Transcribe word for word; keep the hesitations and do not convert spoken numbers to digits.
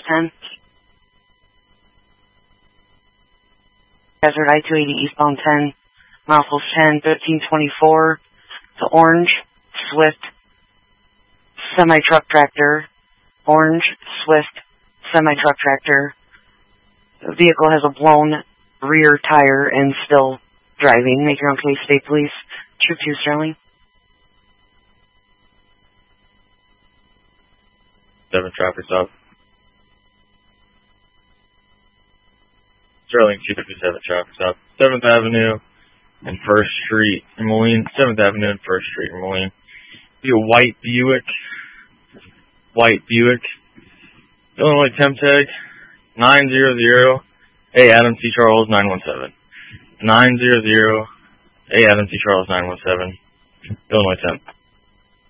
ten. Desert I two eighty eastbound ten. Miles ten, thirteen twenty-four. The orange, Swift, semi-truck tractor. Orange, Swift, semi-truck tractor. The vehicle has a blown rear tire and still driving. Make your own case, State Police. Troop two, Sterling. Seven traffic stop. Sterling two fifty-seven traffic stop. seventh Avenue and first Street in Moline. seventh Avenue and first Street in Moline. Be a white Buick. White Buick. Illinois temp tag nine zero zero. Hey, Adam T. Charles nine one seven. nine zero zero. Hey, Adam T. Charles nine one seven. Illinois temp.